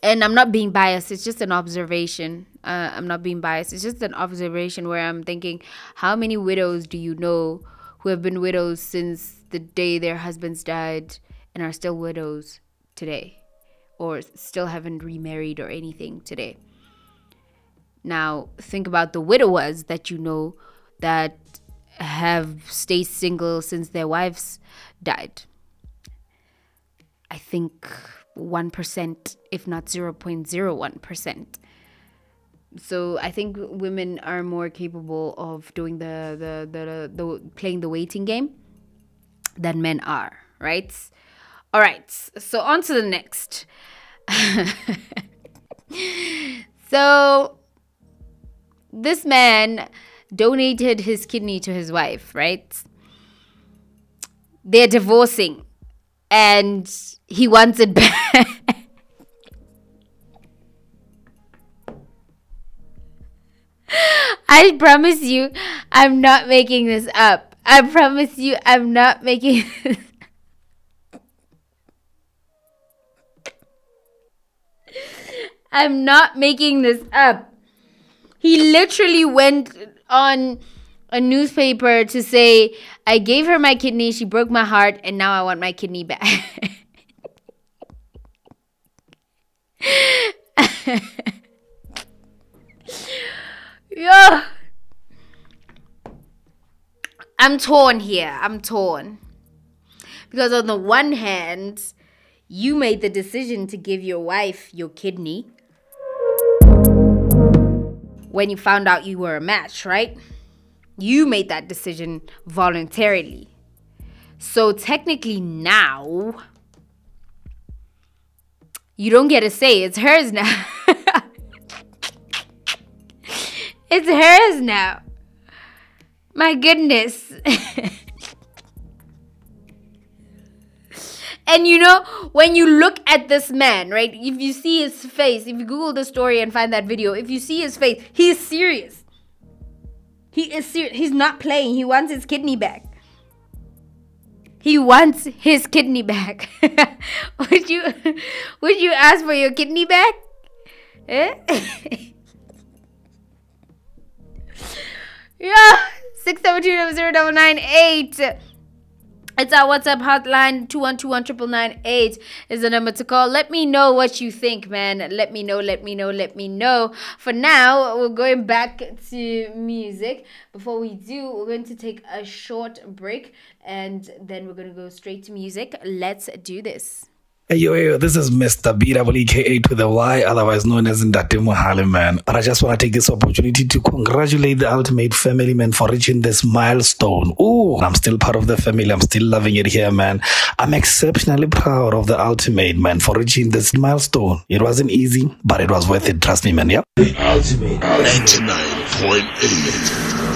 and I'm not being biased, it's just an observation. I'm not being biased, it's just an observation where I'm thinking, how many widows do you know who have been widows since the day their husbands died and are still widows today, or still haven't remarried or anything today? Now think about the widowers that you know that have stayed single since their wives died. I think 1%, if not 0.01%. So I think women are more capable of doing the playing the waiting game than men are, right? All right, so on to the next. So this man donated his kidney to his wife, right? They're divorcing and he wants it back. I promise you, I'm not making this up. I promise you, I'm not making this. I'm not making this up. He literally went on a newspaper to say, I gave her my kidney, she broke my heart, and now I want my kidney back. Yeah. I'm torn here. I'm torn. Because on the one hand, you made the decision to give your wife your kidney when you found out you were a match, right? You made that decision voluntarily. So technically now, you don't get a say. It's hers now. It's hers now. My goodness. And you know, when you look at this man, right? If you see his face, if you Google the story and find that video, if you see his face, he is serious. He is serious. He's not playing. He wants his kidney back. He wants his kidney back. Would you ask for your kidney back? Eh? Yeah. 672-0998. It's our WhatsApp hotline. 2121-998 is the number to call. Let me know what you think, man. Let me know. For now, we're going back to music. Before we do, we're going to take a short break, and then we're going to go straight to music. Let's do this. Hey, yo, this is Mr. BWKA to the Y, otherwise known as Ndate Mohale, man. But I just want to take this opportunity to congratulate the Ultimate family, man, for reaching this milestone. Ooh, I'm still part of the family. I'm still loving it here, man. I'm exceptionally proud of the Ultimate, man, for reaching this milestone. It wasn't easy, but it was worth it. Trust me, man, yeah? The Ultimate 99.8.